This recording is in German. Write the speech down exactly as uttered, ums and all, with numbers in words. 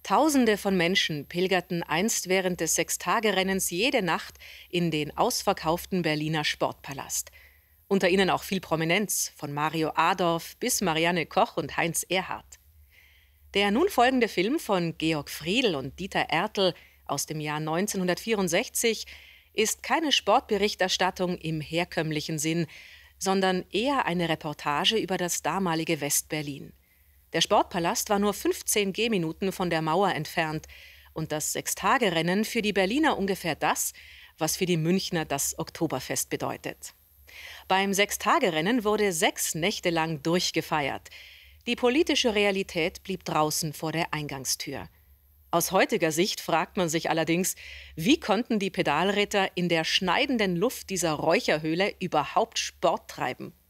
Tausende von Menschen pilgerten einst während des Sechstagerennens jede Nacht in den ausverkauften Berliner Sportpalast. Unter ihnen auch viel Prominenz, von Mario Adorf bis Marianne Koch und Heinz Erhardt. Der nun folgende Film von Georg Friedl und Dieter Ertl aus dem Jahr neunzehnhundertvierundsechzig ist keine Sportberichterstattung im herkömmlichen Sinn, sondern eher eine Reportage über das damalige West-Berlin. Der Sportpalast war nur fünfzehn Gehminuten von der Mauer entfernt und das Sechstagerennen für die Berliner ungefähr das, was für die Münchner das Oktoberfest bedeutet. Beim Sechstagerennen wurde sechs Nächte lang durchgefeiert. Die politische Realität blieb draußen vor der Eingangstür. Aus heutiger Sicht fragt man sich allerdings, wie konnten die Pedalritter in der schneidenden Luft dieser Räucherhöhle überhaupt Sport treiben?